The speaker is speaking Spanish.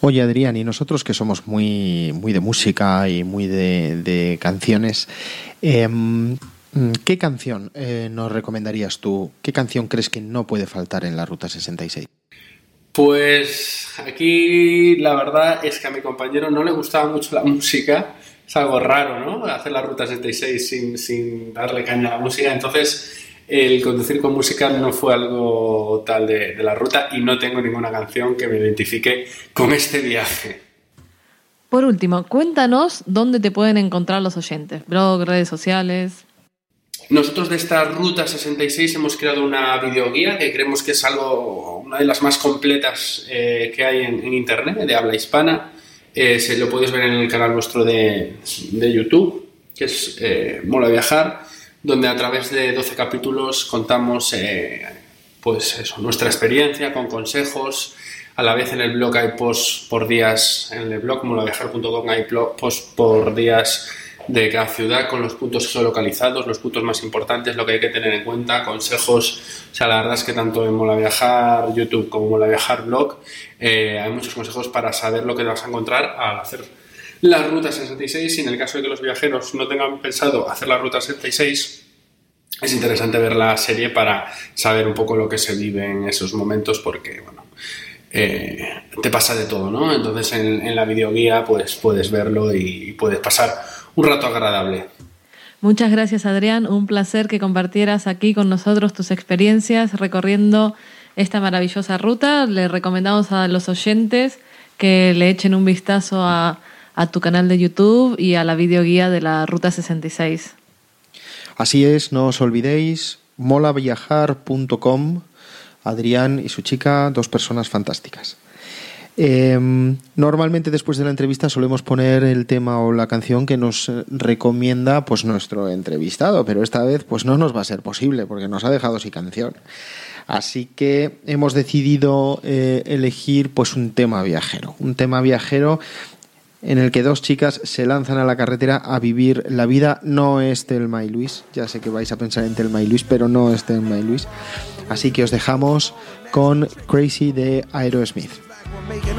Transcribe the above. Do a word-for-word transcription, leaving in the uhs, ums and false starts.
Oye, Adrián, y nosotros que somos muy, muy de música y muy de, de canciones, eh, ¿qué canción eh, nos recomendarías tú? ¿Qué canción crees que no puede faltar en la Ruta sesenta y seis? Pues aquí la verdad es que a mi compañero no le gustaba mucho la música. Es algo raro, ¿no? Hacer la Ruta sesenta y seis sin, sin darle caña a la música. Entonces, el conducir con música no fue algo tal de, de la ruta y no tengo ninguna canción que me identifique con este viaje. Por último, cuéntanos dónde te pueden encontrar los oyentes. Blog, redes sociales. Nosotros de esta Ruta sesenta y seis hemos creado una videoguía que creemos que es algo, una de las más completas eh, que hay en, en internet, de habla hispana. Eh, se lo puedes ver en el canal nuestro de, de YouTube, que es eh, Mola Viajar, donde a través de doce capítulos contamos eh, pues eso, nuestra experiencia con consejos. A la vez en el blog hay posts por días, en el blog mola viajar punto com hay posts por días de cada ciudad con los puntos geolocalizados, los puntos más importantes, lo que hay que tener en cuenta, consejos. O sea, la verdad es que tanto en Mola Viajar YouTube como Mola Viajar Blog eh, hay muchos consejos para saber lo que vas a encontrar al hacer la Ruta sesenta y seis. Y en el caso de que los viajeros no tengan pensado hacer la Ruta sesenta y seis, es interesante ver la serie para saber un poco lo que se vive en esos momentos, porque bueno, eh, te pasa de todo, ¿no? Entonces en, en la videoguía pues puedes verlo y puedes pasar un rato agradable. Muchas gracias, Adrián. Un placer que compartieras aquí con nosotros tus experiencias recorriendo esta maravillosa ruta. Le recomendamos a los oyentes que le echen un vistazo a, a tu canal de YouTube y a la videoguía de la Ruta sesenta y seis. Así es, no os olvidéis, mola viajar punto com, Adrián y su chica, dos personas fantásticas. Eh, normalmente después de la entrevista solemos poner el tema o la canción que nos recomienda pues nuestro entrevistado, pero esta vez pues no nos va a ser posible porque nos ha dejado sin canción. Así que hemos decidido eh, elegir pues un tema viajero, un tema viajero en el que dos chicas se lanzan a la carretera a vivir la vida. No es Thelma y Luis, ya sé que vais a pensar en Thelma y Luis, pero no es Thelma y Luis. Así que os dejamos con Crazy de Aerosmith.